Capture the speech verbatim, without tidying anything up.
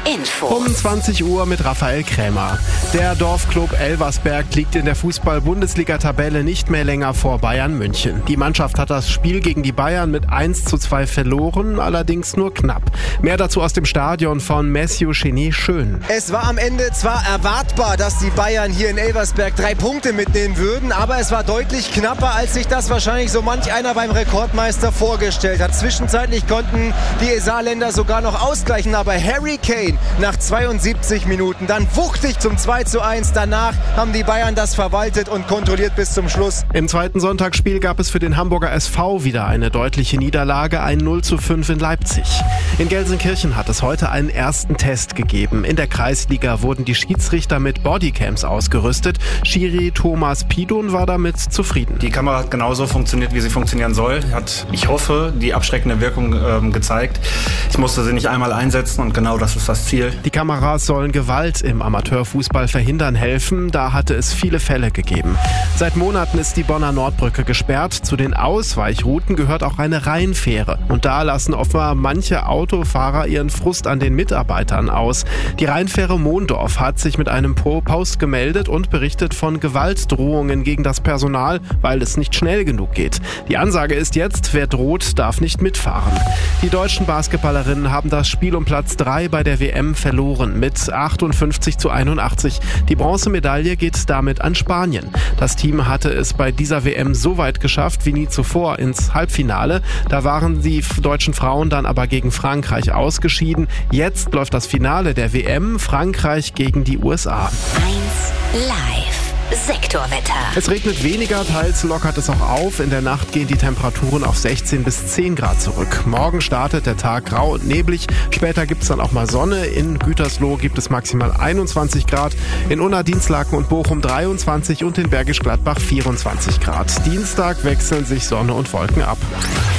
Info. Um zwanzig Uhr mit Raphael Krämer. Der Dorfclub Elversberg liegt in der Fußball-Bundesliga-Tabelle nicht mehr länger vor Bayern München. Die Mannschaft hat das Spiel gegen die Bayern mit eins zu zwei verloren, allerdings nur knapp. Mehr dazu aus dem Stadion von Matthew Cheney Schön. Es war am Ende zwar erwartbar, dass die Bayern hier in Elversberg drei Punkte mitnehmen würden, aber es war deutlich knapper, als sich das wahrscheinlich so manch einer beim Rekordmeister vorgestellt hat. Zwischenzeitlich konnten die Saarländer sogar noch ausgleichen, aber Harry Kane nach zweiundsiebzig Minuten dann wuchtig zum zwei zu eins. Danach haben die Bayern das verwaltet und kontrolliert bis zum Schluss. Im zweiten Sonntagsspiel gab es für den Hamburger S V wieder eine deutliche Niederlage, ein null zu fünf in Leipzig. In Gelsenkirchen hat es heute einen ersten Test gegeben. In der Kreisliga wurden die Schiedsrichter mit Bodycams ausgerüstet. Schiri Thomas Pidon war damit zufrieden. Die Kamera hat genauso funktioniert, wie sie funktionieren soll. Hat, ich hoffe, die abschreckende Wirkung ähm, gezeigt. Ich musste sie nicht einmal einsetzen und genau das ist das Ziel. Die Kameras sollen Gewalt im Amateurfußball verhindern helfen. Da hatte es viele Fälle gegeben. Seit Monaten ist die Bonner Nordbrücke gesperrt. Zu den Ausweichrouten gehört auch eine Rheinfähre. Und da lassen offenbar manche Autofahrer ihren Frust an den Mitarbeitern aus. Die Rheinfähre Mondorf hat sich mit einem Post gemeldet und berichtet von Gewaltdrohungen gegen das Personal, weil es nicht schnell genug geht. Die Ansage ist jetzt, wer droht, darf nicht mitfahren. Die deutschen Basketballerinnen haben das Spiel um Platz drei bei der W M verloren mit achtundfünfzig zu einundachtzig. Die Bronzemedaille geht damit an Spanien. Das Team hatte es bei dieser W M so weit geschafft wie nie zuvor ins Halbfinale. Da waren die deutschen Frauen dann aber gegen Frankreich ausgeschieden. Jetzt läuft das Finale der W M, Frankreich gegen die U S A. eins Live. Sektorwetter. Es regnet weniger, teils lockert es auch auf. In der Nacht gehen die Temperaturen auf sechzehn bis zehn Grad zurück. Morgen startet der Tag grau und neblig. Später gibt es dann auch mal Sonne. In Gütersloh gibt es maximal einundzwanzig Grad. In Unna, Dinslaken und Bochum dreiundzwanzig und in Bergisch Gladbach vierundzwanzig Grad. Dienstag wechseln sich Sonne und Wolken ab.